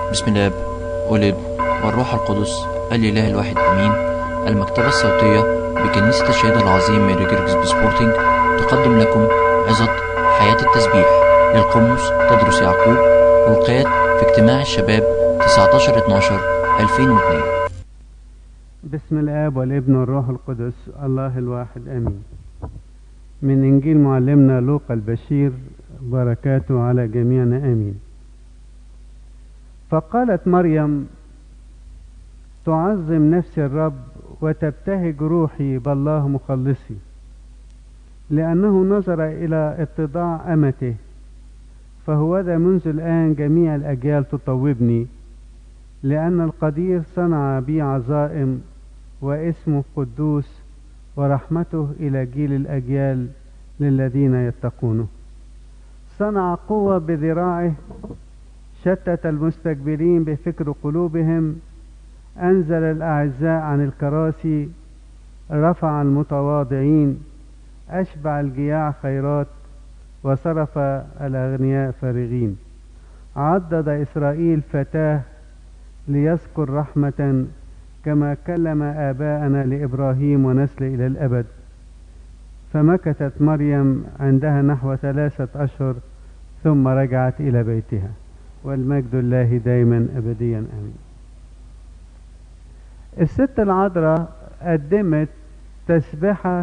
بسم الاب والابن والروح القدس الاله الواحد امين. المكتبة الصوتية بكنيسة الشهيد العظيم ماري جرجس بسبورتنج تقدم لكم عظة حياة التسبيح للقمص تدرس يعقوب، ألقيت في اجتماع الشباب 19/12/2002. بسم الآب والابن والروح القدس الله الواحد آمين. من إنجيل معلمنا لوقا البشير، بركاته على جميعنا آمين. فقالت مريم: تعظم نفسي الرب وتبتهج روحي بالله مخلصي، لأنه نظر إلى اتضاع أمته، فهوذا منذ الآن جميع الأجيال تطوبني، لأن القدير صنع بي عظائم، واسمه قدوس، ورحمته إلى جيل الأجيال للذين يتقونه. صنع قوة بذراعه، شتت المستكبرين بفكر قلوبهم، أنزل الأعزاء عن الكراسي، رفع المتواضعين، أشبع الجياع خيرات، وصرف الأغنياء فارغين. عضد إسرائيل فتاه ليذكر رحمة كما كلم آباءنا لإبراهيم ونسل إلى الأبد. فمكثت مريم عندها نحو 3 أشهر ثم رجعت إلى بيتها، والمجد الله دائما أبديا آمين. الست العذراء قدمت تسبحة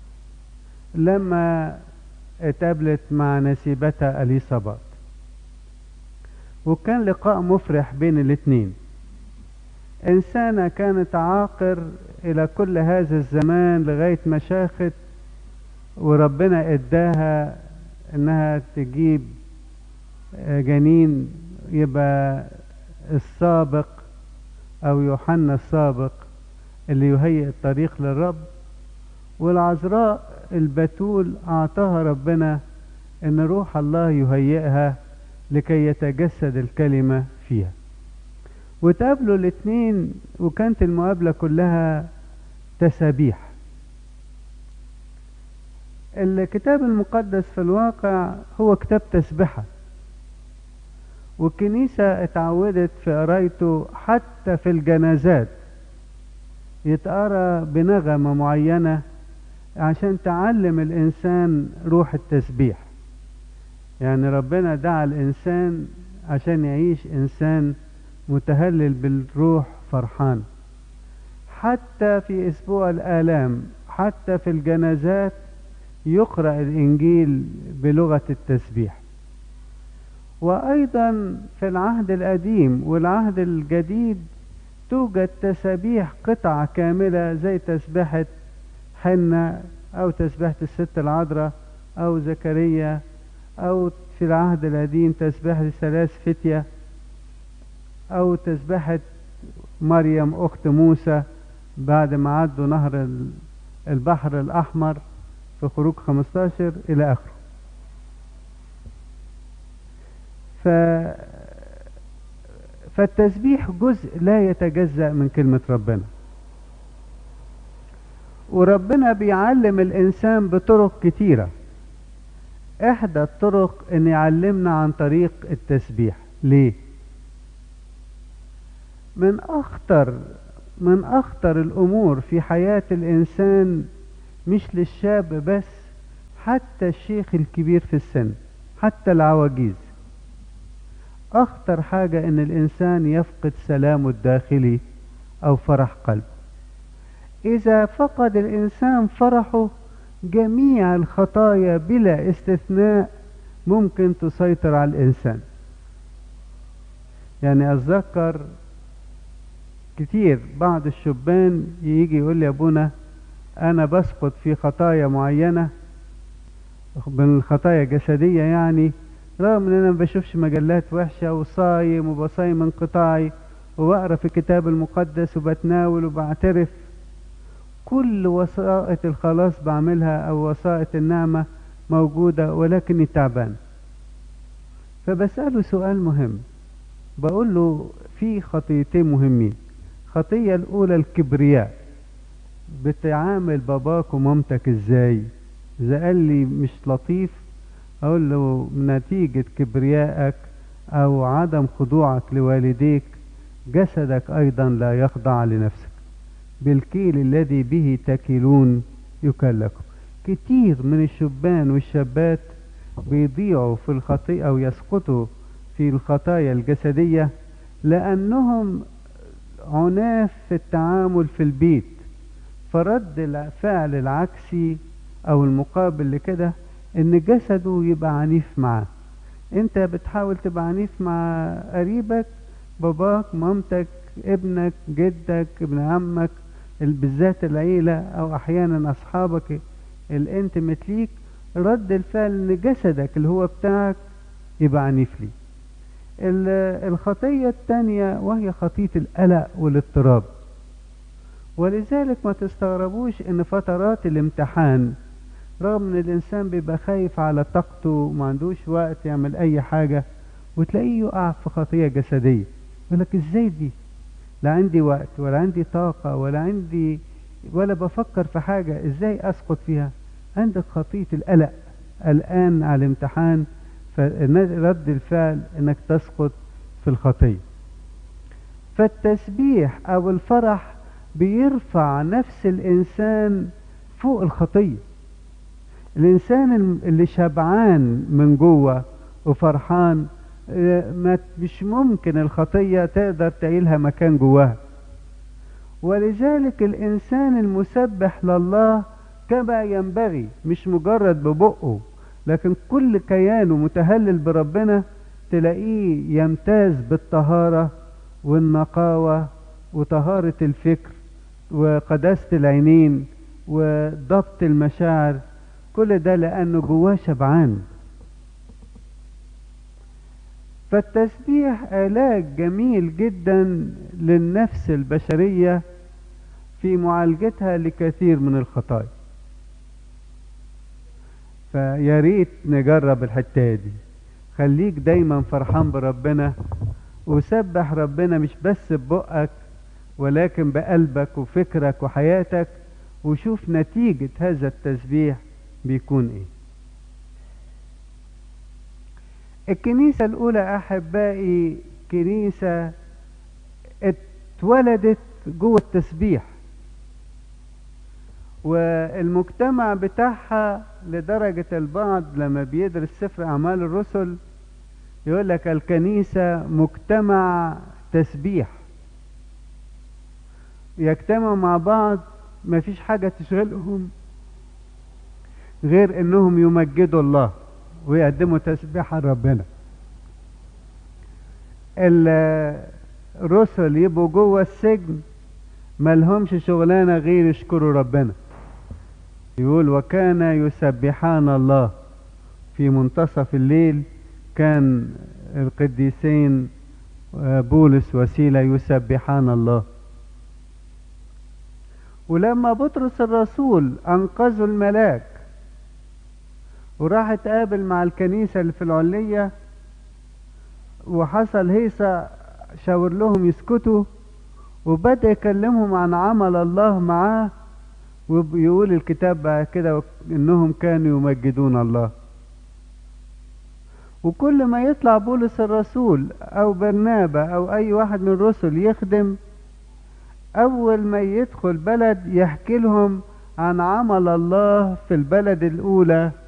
لما اتقابلت مع نسيبتها أليصابات، وكان لقاء مفرح بين الاثنين. إنسانة كانت عاقر إلى كل هذا الزمان لغاية ما شاخت، وربنا اداها انها تجيب جنين يبقى السابق او يوحنا السابق اللي يهيئ الطريق للرب. والعذراء البتول اعطاها ربنا ان روح الله يهيئها لكي يتجسد الكلمة فيها، وتقابلوا الاثنين، وكانت المقابلة كلها تسابيح. الكتاب المقدس في الواقع هو كتاب تسبحة، والكنيسة اتعودت في قرايته حتى في الجنازات يتقرأ بنغمة معينة عشان تعلم الإنسان روح التسبيح. يعني ربنا دعا الإنسان عشان يعيش إنسان متهلل بالروح فرحان. حتى في أسبوع الآلام، حتى في الجنازات يقرأ الإنجيل بلغة التسبيح. وأيضا في العهد القديم والعهد الجديد توجد تسابيح قطعة كاملة، زي تسبحة حنة، أو تسبحة الست العذراء، أو زكريا، أو في العهد القديم تسبحة 3 فتية، أو تسبحة مريم أخت موسى بعد ما عدوا نهر البحر الأحمر في خروج 15 إلى آخره. فالتسبيح جزء لا يتجزأ من كلمة ربنا، وربنا بيعلم الإنسان بطرق كتيرة. إحدى الطرق إن يعلمنا عن طريق التسبيح. ليه؟ من أخطر الأمور في حياة الإنسان، مش للشاب بس، حتى الشيخ الكبير في السن، حتى العواجيز، أخطر حاجة إن الإنسان يفقد سلامه الداخلي أو فرح قلبه. إذا فقد الإنسان فرحه، جميع الخطايا بلا استثناء ممكن تسيطر على الإنسان. يعني أتذكر كتير بعض الشبان يجي يقول لي: يا أبونا، أنا بسقط في خطايا معينة من الخطايا جسدية، يعني رغم أن أنا ما بشوفش مجلات وحشة، وصايم وبصايم انقطاعي، وبقرأ في الكتاب المقدس، وبتناول وبعترف، كل وسائط الخلاص بعملها أو وسائط النعمة موجودة، ولكني تعبان. فبسأله سؤال مهم، بقول له في خطيتين مهمين. خطية الأولى الكبرياء. بتعامل باباك ومامتك ازاي؟ إذا قال لي مش لطيف، أقول له نتيجة كبريائك أو عدم خضوعك لوالديك جسدك أيضا لا يخضع لنفسك. بالكيل الذي به تكيلون يكلكم. كتير من الشبان والشابات بيضيعوا في الخطيئة أو يسقطوا في الخطايا الجسدية لأنهم عناف في التعامل في البيت، فرد الفعل العكسي أو المقابل لكده إن جسده يبقى عنيف معاه. أنت بتحاول تبقى عنيف مع قريبك، باباك، مامتك، ابنك، جدك، ابن عمك، بالذات العيلة أو أحيانا أصحابك الانتمت ليك، رد الفعل إن جسدك اللي هو بتاعك يبقى عنيف ليه. الخطية التانية وهي خطية القلق والاضطراب. ولذلك ما تستغربوش ان فترات الامتحان رغم ان الانسان بيبقى خايف على طاقته وما عندوش وقت يعمل اي حاجة، وتلاقيه يقع في خطية جسدية. يقولك ازاي دي؟ لا عندي وقت ولا عندي طاقة ولا بفكر في حاجة، ازاي اسقط فيها؟ عندك خطية القلق، قلقان على الامتحان، فرد الفعل انك تسقط في الخطية. فالتسبيح او الفرح بيرفع نفس الانسان فوق الخطية. الانسان اللي شبعان من جوه وفرحان مش ممكن الخطية تقدر تعيلها مكان جواها. ولذلك الانسان المسبح لله كما ينبغي، مش مجرد ببقه لكن كل كيانه متهلل بربنا، تلاقيه يمتاز بالطهارة والنقاوة وطهارة الفكر وقداسة العينين وضبط المشاعر، كل ده لأنه جواه شبعان. فالتسبيح علاج جميل جدا للنفس البشرية في معالجتها لكثير من الخطايا. فياريت نجرب الحتة دي، خليك دايما فرحان بربنا وسبح ربنا مش بس ببقك ولكن بقلبك وفكرك وحياتك، وشوف نتيجة هذا التسبيح بيكون ايه. الكنيسة الأولى أحبائي كنيسة اتولدت جوه التسبيح، والمجتمع بتاعها لدرجة البعض لما بيدرس سفر أعمال الرسل يقول لك الكنيسة مجتمع تسبيح، يجتمعوا مع بعض ما فيش حاجة تشغلهم غير انهم يمجدوا الله ويقدموا تسبيح ربنا. الرسل يبقوا جوه السجن ملهمش شغلانة غير يشكروا ربنا. يقول وكان يسبحان الله في منتصف الليل، كان القديسين بولس وسيلة يسبحان الله. ولما بطرس الرسول أنقذوا الملاك وراح اتقابل مع الكنيسة اللي في العلية وحصل هيصة شاور لهم يسكتوا، وبدأ يكلمهم عن عمل الله معاه، ويقول الكتاب بقى كده انهم كانوا يمجدون الله. وكل ما يطلع بولس الرسول او برنابا او اي واحد من الرسل يخدم، اول ما يدخل بلد يحكي لهم عن عمل الله في البلد الاولى